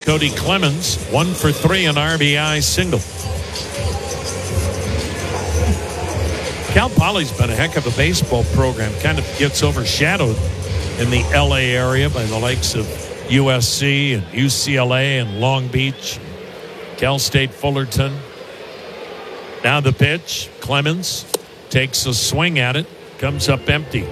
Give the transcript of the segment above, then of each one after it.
Cody Clemens, 1 for 3 on RBI single. Cal Poly's been a heck of a baseball program. Kind of gets overshadowed in the L.A. area by the likes of USC and UCLA and Long Beach, Cal State Fullerton. Now the pitch. Clemens takes a swing at it. Comes up empty.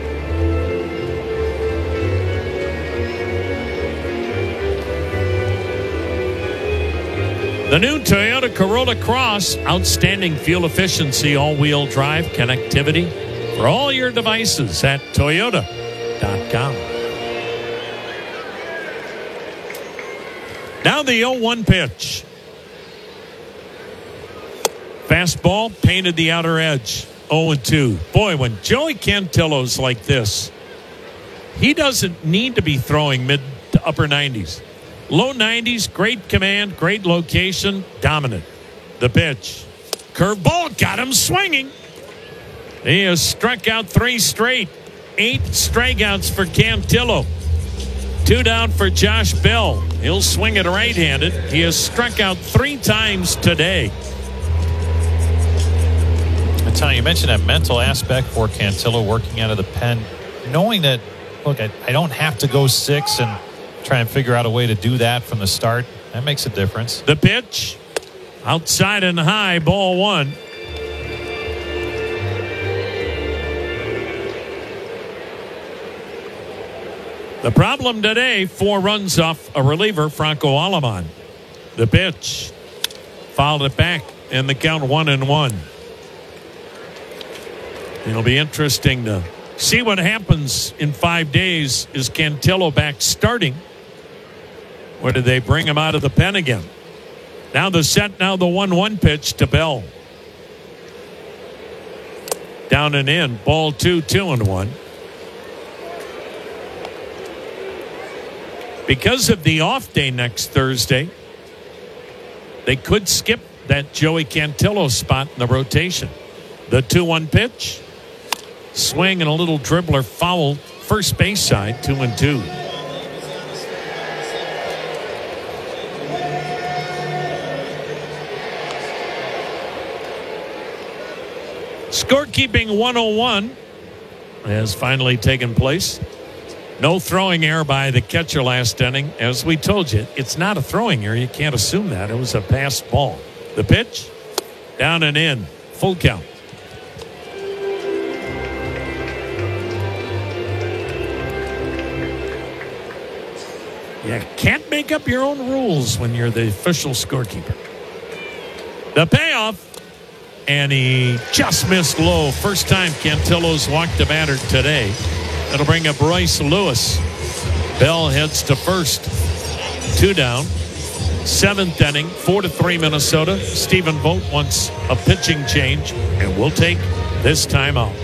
The new Toyota Corolla Cross, outstanding fuel efficiency, all-wheel drive connectivity for all your devices at Toyota.com. Now the 0-1 pitch. Fastball painted the outer edge. 0-2. Boy, when Joey Cantillo's like this, he doesn't need to be throwing mid to upper 90s. Low 90s, great command, great location, dominant. The pitch. Curveball got him swinging. He has struck out 3 straight. 8 strikeouts for Cantillo. 2 down for Josh Bell. He'll swing it right-handed. He has struck out 3 times today. You mentioned that mental aspect for Cantillo working out of the pen. Knowing that, look, I don't have to go 6 and try and figure out a way to do that from the start. That makes a difference. The pitch. Outside and high, ball 1. The problem today, 4 runs off a reliever, Franco Aleman. The pitch. Fouled it back, and the count 1-1. It'll be interesting to see what happens in 5 days. Is Cantillo back starting? Or did they bring him out of the pen again? Now the set, now the 1-1 pitch to Bell. Down and in, ball 2, 2-1. Because of the off day next Thursday, they could skip that Joey Cantillo spot in the rotation. The 2-1 pitch. Swing and a little dribbler foul. First base side, 2-2. Scorekeeping 101 has finally taken place. No throwing error by the catcher last inning. As we told you, it's not a throwing error. You can't assume that. It was a passed ball. The pitch, down and in. Full count. You can't make up your own rules when you're the official scorekeeper. The payoff. And he just missed low. First time Cantillo's walked the batter today. That'll bring up Royce Lewis. Bell heads to first. 2 down. 7th inning. 4-3 Minnesota. Stephen Vogt wants a pitching change. And we'll take this time out.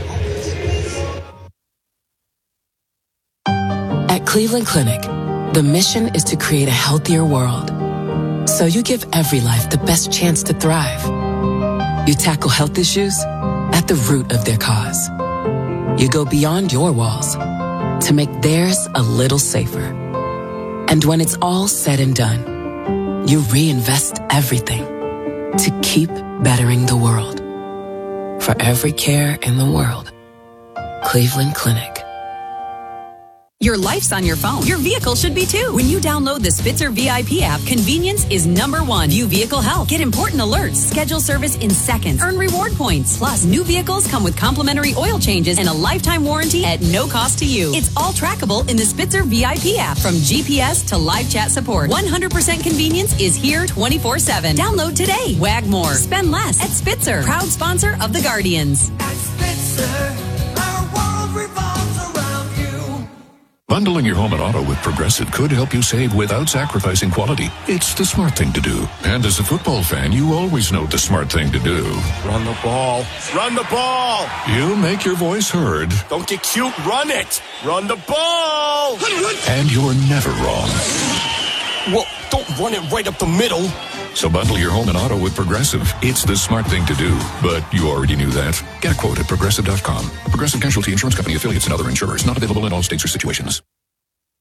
At Cleveland Clinic, the mission is to create a healthier world. So you give every life the best chance to thrive. You tackle health issues at the root of their cause. You go beyond your walls to make theirs a little safer. And when it's all said and done, you reinvest everything to keep bettering the world. For every care in the world, Cleveland Clinic. Your life's on your phone. Your vehicle should be too. When you download the Spitzer VIP app, convenience is #1. View vehicle health. Get important alerts. Schedule service in seconds. Earn reward points. Plus, new vehicles come with complimentary oil changes and a lifetime warranty at no cost to you. It's all trackable in the Spitzer VIP app. From GPS to live chat support, 100% convenience is here 24/7. Download today. Wag more. Spend less at Spitzer. Proud sponsor of the Guardians. At Spitzer, our world revolves around you. Bundling your home and auto with Progressive could help you save without sacrificing quality. It's the smart thing to do. And as a football fan, you always know the smart thing to do. Run the ball. Run the ball. You make your voice heard. Don't get cute. Run it. Run the ball. And you're never wrong. Well, don't run it right up the middle. So bundle your home and auto with Progressive. It's the smart thing to do. But you already knew that. Get a quote at Progressive.com. Progressive Casualty Insurance Company affiliates and other insurers. Not available in all states or situations.